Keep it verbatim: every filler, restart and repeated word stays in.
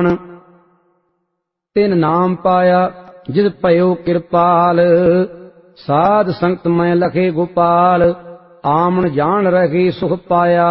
प्राण। तिन नाम पाया जिस भयो कृपाल, साध संगत मैं लखे गोपाल। आमन जान रहे सुख पाया,